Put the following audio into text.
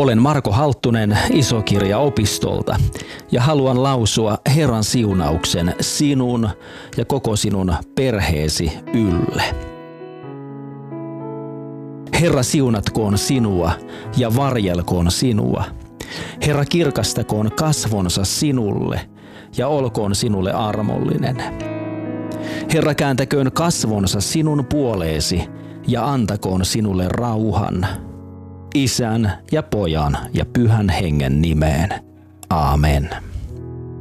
Olen Marko Halttunen Isokirja-opistolta ja haluan lausua Herran siunauksen sinun ja koko sinun perheesi ylle. Herra siunatkoon sinua ja varjelkoon sinua. Herra kirkastakoon kasvonsa sinulle ja olkoon sinulle armollinen. Herra kääntäköön kasvonsa sinun puoleesi ja antakoon sinulle rauhan. Isän ja Pojan ja Pyhän Hengen nimeen. Aamen.